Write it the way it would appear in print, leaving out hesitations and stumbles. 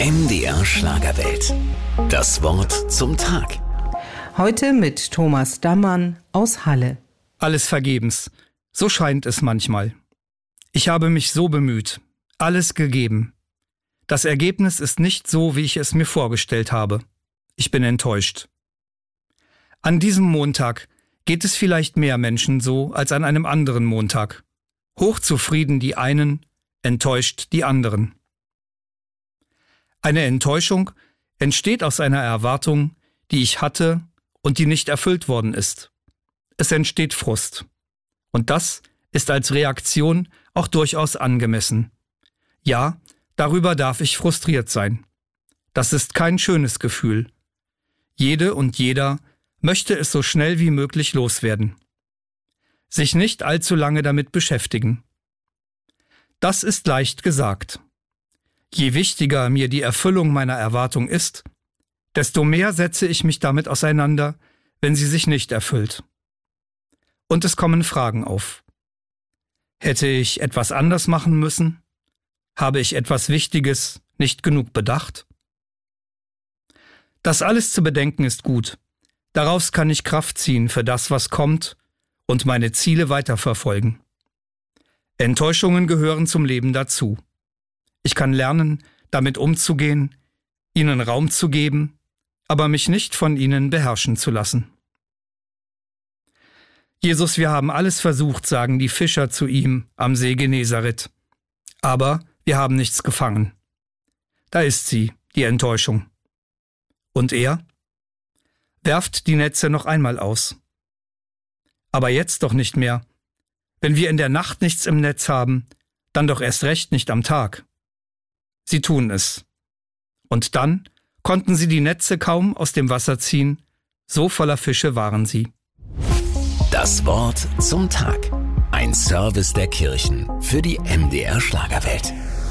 MDR Schlagerwelt. Das Wort zum Tag. Heute mit Thomas Dammann aus Halle. Alles vergebens. So scheint es manchmal. Ich habe mich so bemüht, alles gegeben. Das Ergebnis ist nicht so, wie ich es mir vorgestellt habe. Ich bin enttäuscht. An diesem Montag geht es vielleicht mehr Menschen so als an einem anderen Montag. Hochzufrieden die einen, enttäuscht die anderen. Eine Enttäuschung entsteht aus einer Erwartung, die ich hatte und die nicht erfüllt worden ist. Es entsteht Frust. Und das ist als Reaktion auch durchaus angemessen. Ja, darüber darf ich frustriert sein. Das ist kein schönes Gefühl. Jede und jeder möchte es so schnell wie möglich loswerden. Sich nicht allzu lange damit beschäftigen. Das ist leicht gesagt. Je wichtiger mir die Erfüllung meiner Erwartung ist, desto mehr setze ich mich damit auseinander, wenn sie sich nicht erfüllt. Und es kommen Fragen auf. Hätte ich etwas anders machen müssen? Habe ich etwas Wichtiges nicht genug bedacht? Das alles zu bedenken ist gut. Daraus kann ich Kraft ziehen für das, was kommt, und meine Ziele weiterverfolgen. Enttäuschungen gehören zum Leben dazu. Ich kann lernen, damit umzugehen, ihnen Raum zu geben, aber mich nicht von ihnen beherrschen zu lassen. Jesus, wir haben alles versucht, sagen die Fischer zu ihm am See Genezareth. Aber wir haben nichts gefangen. Da ist sie, die Enttäuschung. Und er? Werft die Netze noch einmal aus. Aber jetzt doch nicht mehr. Wenn wir in der Nacht nichts im Netz haben, dann doch erst recht nicht am Tag. Sie tun es. Und dann konnten sie die Netze kaum aus dem Wasser ziehen, so voller Fische waren sie. Das Wort zum Tag. Ein Service der Kirchen für die MDR Schlagerwelt.